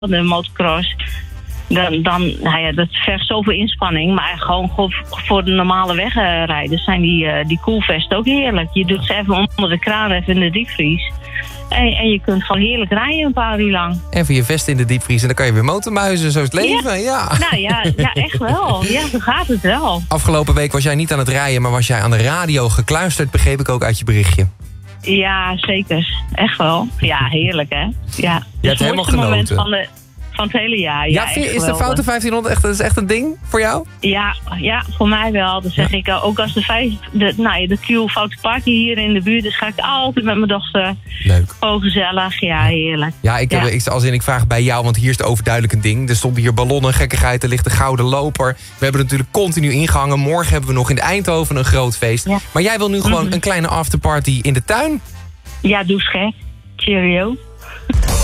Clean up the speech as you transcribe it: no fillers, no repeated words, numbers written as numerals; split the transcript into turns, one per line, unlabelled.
de motocross. Dan dat vergt zoveel inspanning. Maar gewoon voor de normale wegrijders zijn die koelvesten ook heerlijk. Je doet ze even onder de kraan, even in de diepvries. En je kunt gewoon heerlijk rijden een paar uur lang.
Even je vest in de diepvries en dan kan je weer motormuizen. Zo is het leven, ja.
Nou ja, echt wel. Ja, zo gaat het wel.
Afgelopen week was jij niet aan het rijden, maar was jij aan de radio gekluisterd, begreep ik ook uit je berichtje.
Ja, zeker. Echt wel. Ja, heerlijk hè. Ja,
je hebt helemaal genoten.
Moment van het hele jaar.
Ja, is de Foute 1500 echt een ding voor jou?
Ja, voor mij wel. Dat zeg ik ook als de Q Foute Party hier in de buurt. Dus ga ik altijd met mijn dochter.
Leuk.
Gewoon gezellig. Ja, heerlijk.
Ja, ik vraag bij jou, want hier is het overduidelijk een ding. Er stonden hier ballonnen, gekkigheid, er ligt de gouden loper. We hebben natuurlijk continu ingehangen. Morgen hebben we nog in Eindhoven een groot feest. Ja. Maar jij wil nu gewoon een kleine afterparty in de tuin?
Ja, doe eens gek. Cheerio.